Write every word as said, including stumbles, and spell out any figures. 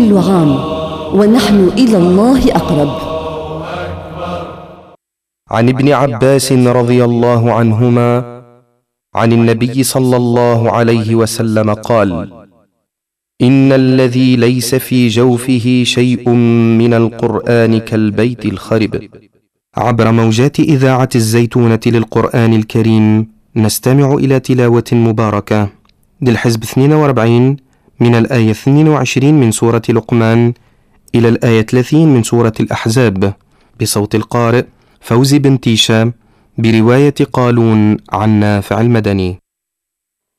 كل عام ونحن إلى الله أقرب. عن ابن عباس رضي الله عنهما عن النبي صلى الله عليه وسلم قال: إن الذي ليس في جوفه شيء من القرآن كالبيت الخرب. عبر موجات إذاعة الزيتونة للقرآن الكريم نستمع إلى تلاوة مباركة للحزب اثنين وأربعين من الآية اثنين وعشرين من سورة لقمان إلى الآية ثلاثين من سورة الأحزاب بصوت القارئ فوزي بن تيشا برواية قالون عن نافع المدني.